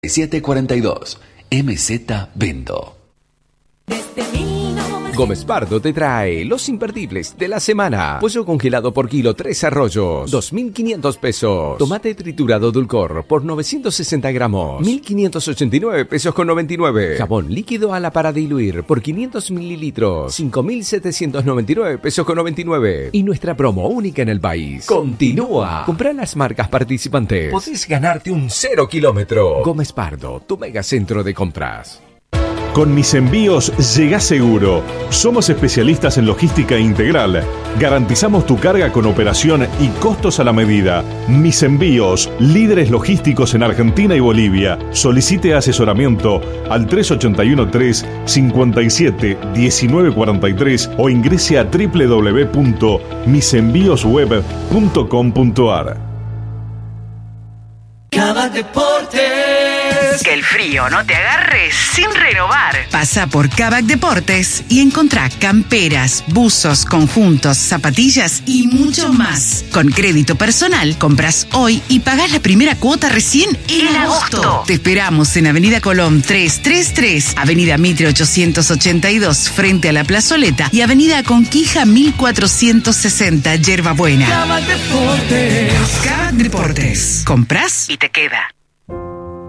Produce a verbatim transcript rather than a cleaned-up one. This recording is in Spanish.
siete cuarenta y dos. M Z Vendo. Gómez Pardo te trae los imperdibles de la semana. Pollo congelado por kilo, tres arroyos, dos mil quinientos pesos. Tomate triturado Dulcor por novecientos sesenta gramos, mil quinientos ochenta y nueve pesos con noventa y nueve. Jabón líquido Ala para diluir por quinientos mililitros, cinco mil setecientos noventa y nueve pesos con noventa y nueve. Y nuestra promo única en el país continúa. Comprá las marcas participantes. Podés ganarte un cero kilómetro. Gómez Pardo, tu megacentro de compras. Con Mis Envíos llegás seguro. Somos especialistas en logística integral. Garantizamos tu carga con operación y costos a la medida. Mis Envíos, líderes logísticos en Argentina y Bolivia. Solicite asesoramiento al tres ocho uno tres, cinco siete, uno nueve cuatro tres o ingrese a doble u doble u doble u punto mis envíos web punto com punto a r. Kavak Deportes. Que el frío no te agarre sin renovar. Pasa por Kavak Deportes y encontrá camperas, buzos, conjuntos, zapatillas y mucho más. Con crédito personal, compras hoy y pagás la primera cuota recién en, en agosto. agosto. Te esperamos en Avenida Colón trescientos treinta y tres, Avenida Mitre ochocientos ochenta y dos, frente a la Plazoleta, y Avenida Conquija mil cuatrocientos sesenta, Yerba Buena. Kavak Deportes. Kavak Deportes. Comprás y te queda.